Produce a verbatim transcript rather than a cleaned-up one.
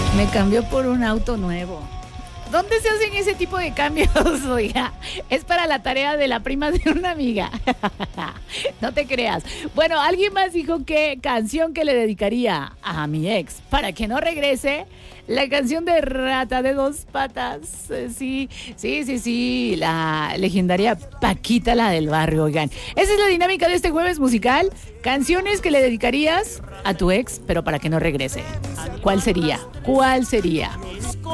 Me cambió por un auto nuevo. ¿Dónde se hacen ese tipo de cambios? Oiga, es para la tarea de la prima de una amiga. No te creas. Bueno, alguien más dijo que canción que le dedicaría a mi ex para que no regrese. La canción de Rata de Dos Patas. Eh, Sí, sí, sí, sí. La legendaria Paquita, la del barrio, oigan. Esa es la dinámica de este jueves musical. Canciones que le dedicarías a tu ex, pero para que no regrese. ¿Cuál sería? ¿Cuál sería?